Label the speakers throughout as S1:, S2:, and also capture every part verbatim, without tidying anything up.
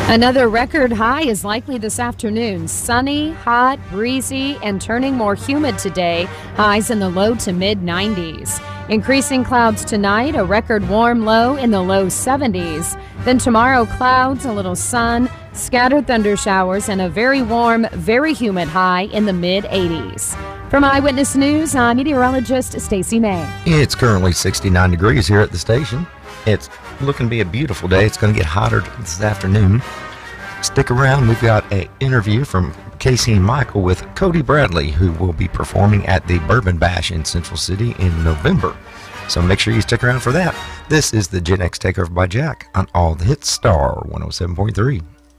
S1: Another record high is likely this afternoon. Sunny, hot, breezy, and turning more humid today. Highs in the low to mid nineties. Increasing clouds tonight, a record warm low in the low seventies. Then tomorrow, clouds, a little sun, scattered thunder showers, and a very warm, very humid high in the mid eighties. From Eyewitness News, I'm meteorologist Stacey May.
S2: It's currently sixty-nine degrees here at the station. It's looking to be a beautiful day. It's going to get hotter this afternoon. Stick around. We've got an interview from Casey and Michael with Cody Bradley, who will be performing at the Bourbon Bash in Central City in November. So make sure you stick around for that. This is the Gen X Takeover by Jack on All the Hits Star one oh seven point three.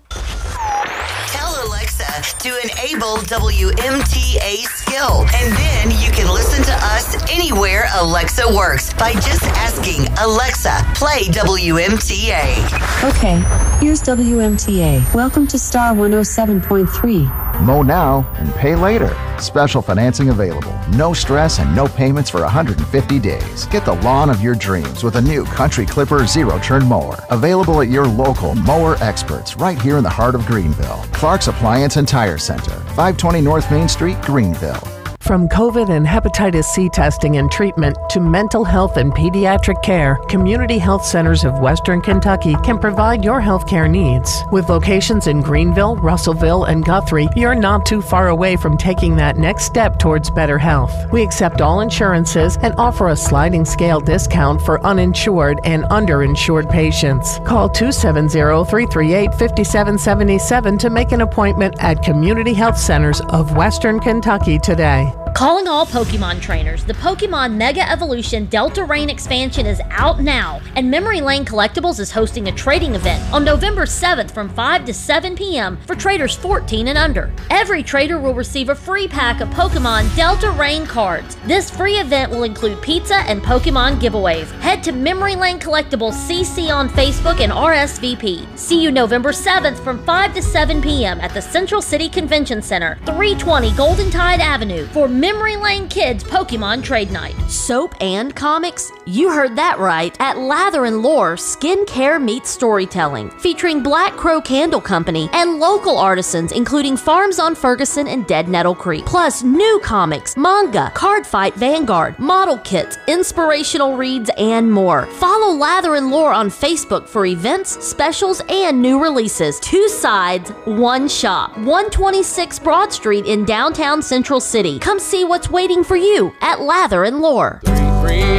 S3: Tell Alexa to enable W M T A skill, and then you can listen to us anywhere Alexa works by just asking Alexa, play W M T A.
S4: Okay, here's W M T A. Welcome to Star one oh seven point three.
S5: Mow now and pay later. Special financing available. No stress and no payments for one hundred fifty days. Get the lawn of your dreams with a new Country Clipper zero-turn mower. Available at your local mower experts right here in the heart of Greenville. Clark's Appliance and Tire Center, five twenty North Main Street, Greenville.
S6: From COVID and hepatitis C testing and treatment to mental health and pediatric care, Community Health Centers of Western Kentucky can provide your health care needs. With locations in Greenville, Russellville, and Guthrie, you're not too far away from taking that next step towards better health. We accept all insurances and offer a sliding scale discount for uninsured and underinsured patients. Call two seven zero, three three eight, five seven seven seven to make an appointment at Community Health Centers of Western Kentucky today.
S7: Calling all Pokemon trainers, the Pokemon Mega Evolution Delta Rain expansion is out now, and Memory Lane Collectibles is hosting a trading event on November seventh from five to seven p.m. for traders fourteen and under. Every trader will receive a free pack of Pokemon Delta Rain cards. This free event will include pizza and Pokemon giveaways. Head to Memory Lane Collectibles C C on Facebook and R S V P. See you November seventh from five to seven p.m. at the Central City Convention Center, three twenty Golden Tide Avenue for Memory Lane Kids Pokemon Trade Night.
S8: Soap and comics? You heard that right. At Lather and Lore, skincare meets storytelling, featuring Black Crow Candle Company and local artisans, including Farms on Ferguson and Dead Nettle Creek. Plus new comics, manga, Card Fight Vanguard, model kits, inspirational reads, and more. Follow Lather and Lore on Facebook for events, specials, and new releases. Two sides, one shop. one twenty-six Broad Street in downtown Central City. Come see what's waiting for you at Lather and Lore.